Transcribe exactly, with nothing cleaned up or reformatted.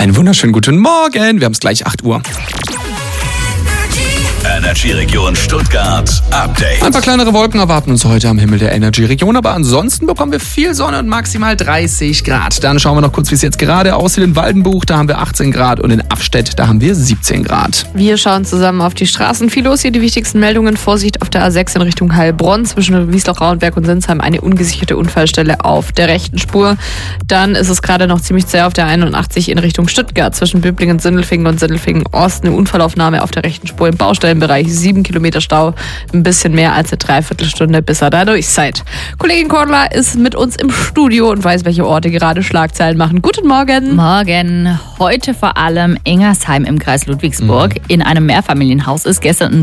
Einen wunderschönen guten Morgen. Wir haben es gleich acht Uhr. Energy-Region Stuttgart Update. Ein paar kleinere Wolken erwarten uns heute am Himmel der Energy-Region, aber ansonsten bekommen wir viel Sonne und maximal dreißig Grad. Dann schauen wir noch kurz, wie es jetzt gerade aussieht in Waldenbuch. Da haben wir achtzehn Grad und in Affstedt, da haben wir siebzehn Grad. Wir schauen zusammen auf die Straßen. Viel los hier, die wichtigsten Meldungen. Vorsicht auf der A sechs in Richtung Heilbronn. Zwischen Wiesloch-Rauenberg und Sinsheim eine ungesicherte Unfallstelle auf der rechten Spur. Dann ist es gerade noch ziemlich zäh auf der einundachtzig in Richtung Stuttgart. Zwischen Böblingen, Sindelfingen und Sindelfingen Ost eine Unfallaufnahme auf der rechten Spur im Baustellenbereich. Sieben Kilometer Stau, ein bisschen mehr als eine Dreiviertelstunde, bis ihr da durch seid. Kollegin Cordula ist mit uns im Studio und weiß, welche Orte gerade Schlagzeilen machen. Guten Morgen. Morgen. Heute vor allem Engersheim im Kreis Ludwigsburg. Mhm. In einem Mehrfamilienhaus ist gestern ein